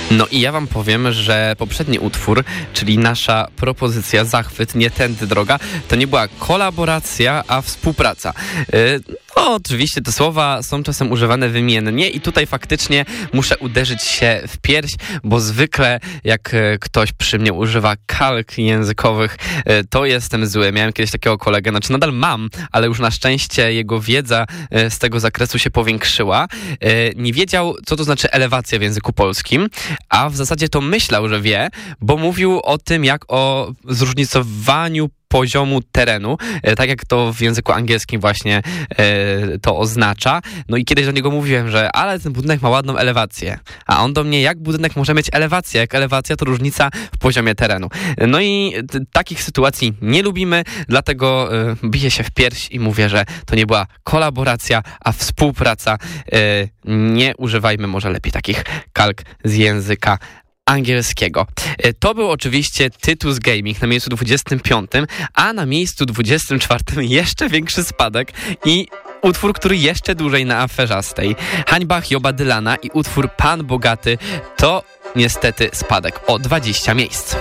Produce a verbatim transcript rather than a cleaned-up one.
No i ja wam powiem, że poprzedni utwór, czyli nasza propozycja Zachwyt, nie tędy droga, to nie była kolaboracja, a współpraca. Yy, no, oczywiście te słowa są czasem używane wymiennie i tutaj faktycznie muszę uderzyć się w pierś, bo zwykle jak ktoś przy mnie używa kalk językowych, yy, to jestem zły. Miałem kiedyś takiego kolegę, znaczy nadal mam, ale już na szczęście jego wiedza yy, z tego zakresu się powiększyła. Yy, nie wiedział, co to znaczy elewacja w języku polskim, a w zasadzie to myślał, że wie, bo mówił o tym, jak o zróżnicowaniu poziomu terenu, tak jak to w języku angielskim właśnie e, to oznacza. No i kiedyś do niego mówiłem, że ale ten budynek ma ładną elewację. A on do mnie, jak budynek może mieć elewację? Jak elewacja to różnica w poziomie terenu. No i t- takich sytuacji nie lubimy, dlatego e, biję się w pierś i mówię, że to nie była kolaboracja, a współpraca. E, nie używajmy może lepiej takich kalk z języka angielskiego. To był oczywiście Tytus Gaming na miejscu dwudziestym piątym, a na miejscu dwudziestym czwartym jeszcze większy spadek i utwór, który jeszcze dłużej na aferzastej. Hańba Hioba Dylana i utwór Pan Bogaty to niestety spadek o dwadzieścia miejsc.